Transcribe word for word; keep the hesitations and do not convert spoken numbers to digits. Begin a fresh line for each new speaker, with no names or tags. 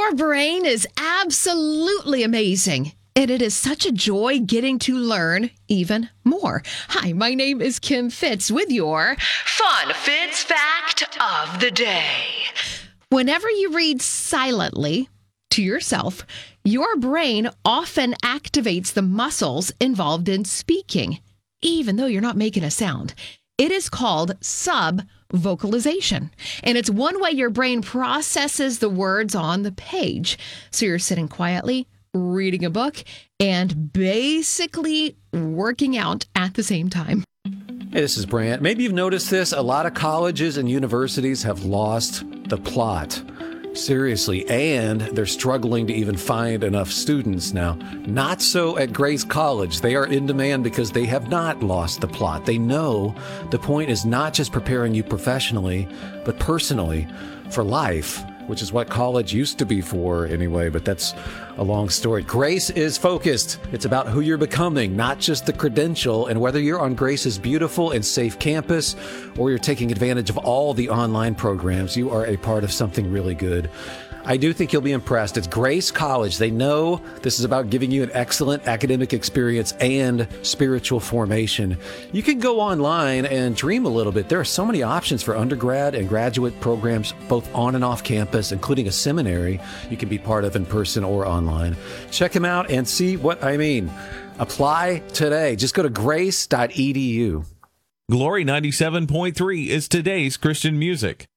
Your brain is absolutely amazing, and it is such a joy getting to learn even more. Hi, my name is Kim Fitz with your Fun Fitz Fact of the Day. Whenever you read silently to yourself, your brain often activates the muscles involved in speaking, even though you're not making a sound. It is called sub-vocalization, and it's one way your brain processes the words on the page. So you're sitting quietly, reading a book, and basically working out at the same time.
Hey, this is Brant. Maybe you've noticed this. A lot of colleges and universities have lost the plot. Seriously, and they're struggling to even find enough students now. Not so at Grace College. They are in demand because they have not lost the plot. They know the point is not just preparing you professionally, but personally for life, which is what college used to be for anyway, but that's a long story. Grace is focused. It's about who you're becoming, not just the credential, and whether you're on Grace's beautiful and safe campus or you're taking advantage of all the online programs, you are a part of something really good. I do think you'll be impressed. It's Grace College. They know this is about giving you an excellent academic experience and spiritual formation. You can go online and dream a little bit. There are so many options for undergrad and graduate programs, both on and off campus, including a seminary you can be part of in person or online. Check them out and see what I mean. Apply today. Just go to grace dot e d u.
Glory ninety-seven point three is today's Christian music.